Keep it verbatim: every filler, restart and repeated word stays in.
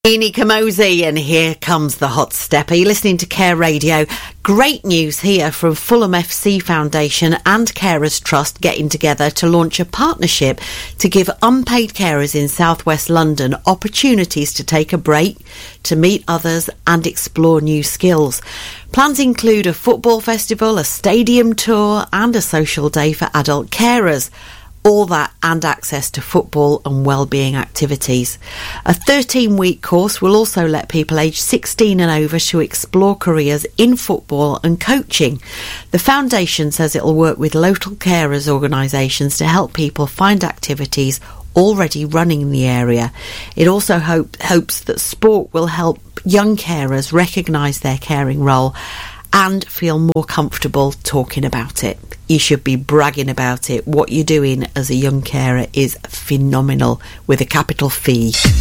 Eni Kamosi, and here comes the hot stepper. You're listening to Care Radio. Great news here from Fulham F C Foundation and Carers Trust getting together to launch a partnership to give unpaid carers in South West London opportunities to take a break, to meet others and explore new skills. Plans include a football festival, a stadium tour and a social day for adult carers. All that and access to football and wellbeing activities. A thirteen-week course will also let people aged sixteen and over to explore careers in football and coaching. The foundation says it will work with local carers organisations to help people find activities already running in the area. It also hope, hopes that sport will help young carers recognise their caring role and feel more comfortable talking about it. You should be bragging about it. What you're doing as a young carer is phenomenal, with a capital fee.